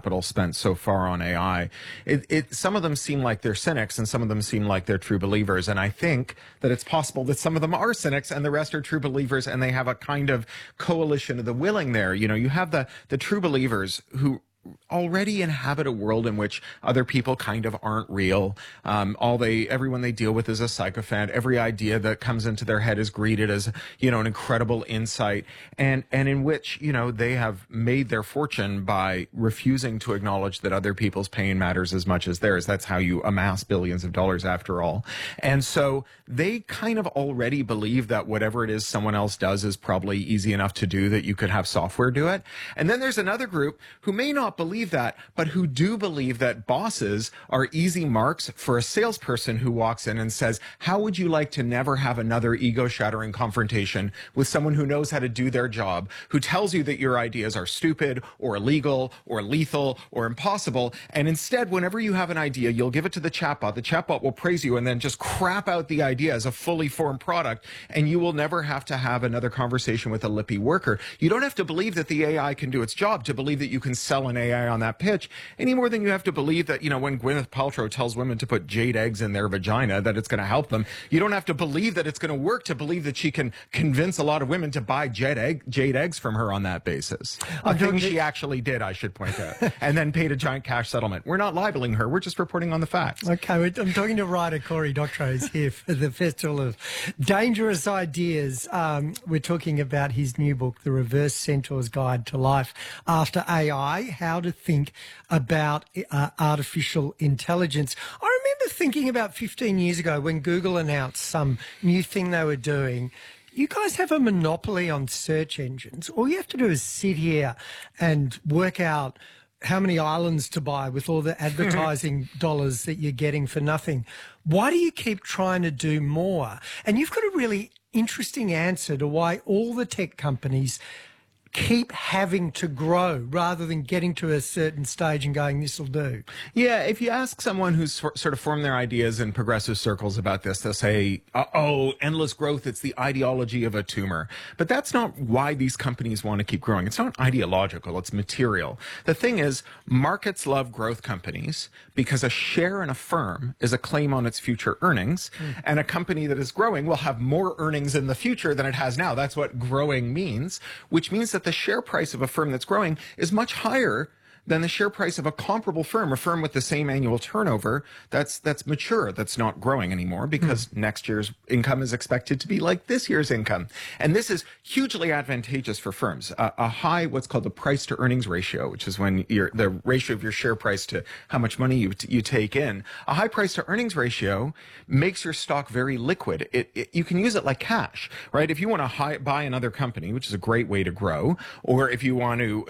capital spent so far on AI. Some of them seem like they're cynics and some of them seem like they're true believers. And I think that it's possible that some of them are cynics and the rest are true believers, and they have a kind of coalition of the willing there. You know, you have the true believers who already inhabit a world in which other people kind of aren't real. Everyone they deal with is a sycophant. Every idea that comes into their head is greeted as, you know, an incredible insight, and in which, you know, they have made their fortune by refusing to acknowledge that other people's pain matters as much as theirs. That's how you amass billions of dollars after all. And so they kind of already believe that whatever it is someone else does is probably easy enough to do that you could have software do it. And then there's another group who may not believe that, but who do believe that bosses are easy marks for a salesperson who walks in and says, how would you like to never have another ego-shattering confrontation with someone who knows how to do their job, who tells you that your ideas are stupid or illegal or lethal or impossible, and instead, whenever you have an idea, you'll give it to the chatbot. The chatbot will praise you and then just crap out the idea as a fully formed product, and you will never have to have another conversation with a lippy worker. You don't have to believe that the AI can do its job to believe that you can sell an AI on that pitch, any more than you have to believe that, you know, when Gwyneth Paltrow tells women to put jade eggs in their vagina, that it's going to help them. You don't have to believe that it's going to work to believe that she can convince a lot of women to buy jade eggs from her on that basis. A thing she actually did, I should point out, and then paid a giant cash settlement. We're not libeling her. We're just reporting on the facts. Okay, I'm talking to writer Cory Doctorow here for the Festival of Dangerous Ideas. We're talking about his new book, The Reverse Centaur's Guide to Life After AI, How to Think about artificial intelligence. I remember thinking about 15 years ago when Google announced some new thing they were doing. You guys have a monopoly on search engines. All you have to do is sit here and work out how many islands to buy with all the advertising dollars that you're getting for nothing. Why do you keep trying to do more? And you've got a really interesting answer to why all the tech companies keep having to grow rather than getting to a certain stage and going, this will do. Yeah, if you ask someone who's sort of formed their ideas in progressive circles about this, they'll say, oh, endless growth, it's the ideology of a tumor. But that's not why these companies want to keep growing. It's not ideological, it's material. The thing is, markets love growth companies because a share in a firm is a claim on its future earnings, and a company that is growing will have more earnings in the future than it has now. That's what growing means, which means that the share price of a firm that's growing is much higher than the share price of a comparable firm, a firm with the same annual turnover that's mature, that's not growing anymore, because next year's income is expected to be like this year's income. And this is hugely advantageous for firms. A high, what's called the price to earnings ratio, which is when the ratio of your share price to how much money you take in. A high price to earnings ratio makes your stock very liquid. You can use it like cash, right? If you want to buy another company, which is a great way to grow, or if you want to,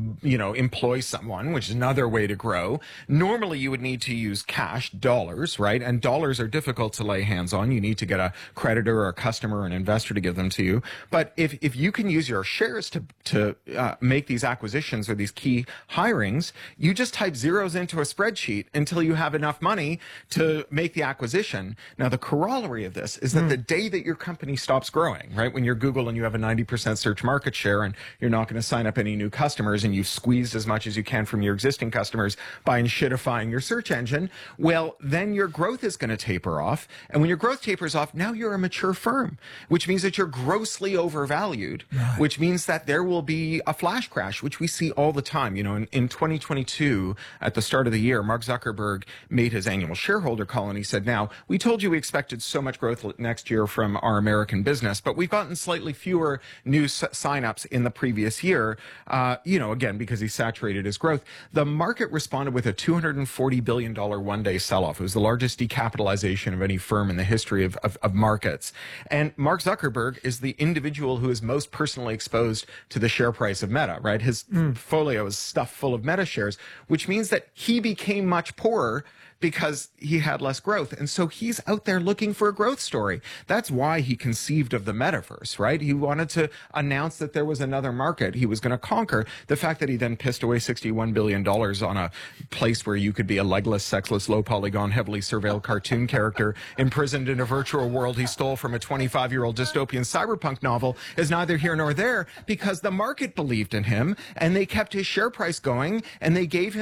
employ someone, which is another way to grow. Normally, you would need to use cash, dollars, right? And dollars are difficult to lay hands on. You need to get a creditor or a customer or an investor to give them to you. But if you can use your shares to make these acquisitions or these key hirings, you just type zeros into a spreadsheet until you have enough money to make the acquisition. Now, the corollary of this is that the day that your company stops growing, right? When you're Google and you have a 90% search market share and you're not going to sign up any new customers and you've squeezed as much as you can from your existing customers by shitifying your search engine, well, then your growth is going to taper off. And when your growth tapers off, now you're a mature firm, which means that you're grossly overvalued, which means that there will be a flash crash, which we see all the time. You know, in 2022, at the start of the year, Mark Zuckerberg made his annual shareholder call and he said, now, we told you we expected so much growth next year from our American business, but we've gotten slightly fewer new signups in the previous year, again, because he saturated his growth. The market responded with a $240 billion one-day sell-off. It was the largest decapitalization of any firm in the history of markets. And Mark Zuckerberg is the individual who is most personally exposed to the share price of Meta, right? His folio is stuffed full of Meta shares, which means that he became much poorer because he had less growth. And so he's out there looking for a growth story. That's why he conceived of the metaverse, right? He wanted to announce that there was another market he was going to conquer. The fact that he then pissed away $61 billion on a place where you could be a legless, sexless, low polygon, heavily surveilled cartoon character imprisoned in a virtual world he stole from a 25-year-old dystopian cyberpunk novel is neither here nor there, because the market believed in him and they kept his share price going and they gave him